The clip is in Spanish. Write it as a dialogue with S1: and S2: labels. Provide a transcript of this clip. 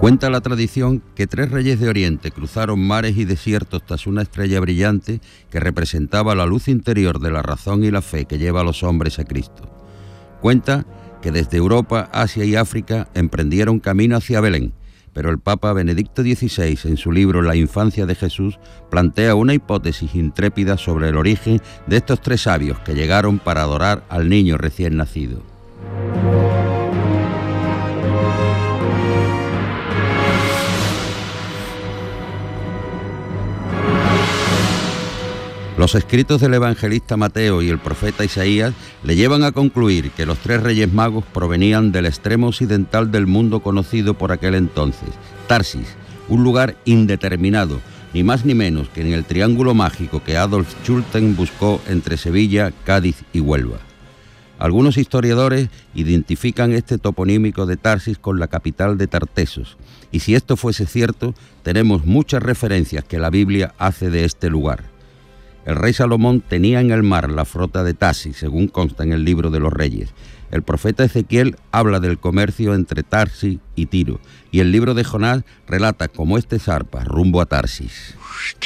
S1: Cuenta la tradición que 3 reyes de Oriente cruzaron mares y desiertos tras una estrella brillante que representaba la luz interior de la razón y la fe que lleva a los hombres a Cristo. Cuenta que desde Europa, Asia y África emprendieron camino hacia Belén, pero el Papa Benedicto XVI, en su libro La infancia de Jesús, plantea una hipótesis intrépida sobre el origen de estos 3 sabios que llegaron para adorar al niño recién nacido. Los escritos del evangelista Mateo y el profeta Isaías le llevan a concluir que los 3 reyes magos provenían del extremo occidental del mundo conocido por aquel entonces, Tarsis, un lugar indeterminado, ni más ni menos que en el triángulo mágico que Adolf Schulten buscó entre Sevilla, Cádiz y Huelva. Algunos historiadores identifican este toponímico de Tarsis con la capital de Tartesos, y si esto fuese cierto, tenemos muchas referencias que la Biblia hace de este lugar. El rey Salomón tenía en el mar la flota de Tarsis, según consta en el libro de los Reyes. El profeta Ezequiel habla del comercio entre Tarsis y Tiro, y el libro de Jonás relata cómo este zarpa rumbo a Tarsis.